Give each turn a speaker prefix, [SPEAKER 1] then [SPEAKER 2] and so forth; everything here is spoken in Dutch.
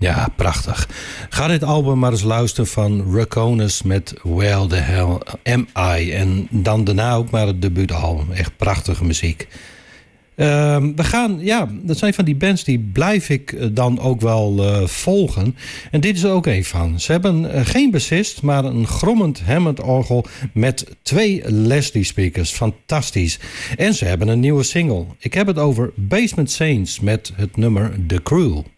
[SPEAKER 1] Ja, prachtig. Ga dit album maar eens luisteren van Raconis met Where the Hell Am I? En dan daarna ook maar het debuutalbum. Echt prachtige muziek. Dat zijn van die bands die blijf ik dan ook wel volgen. En dit is er ook een van. Ze hebben geen bassist, maar een grommend Hammond orgel met 2 Leslie speakers. Fantastisch. En ze hebben een nieuwe single. Ik heb het over Basement Saints met het nummer The Crew.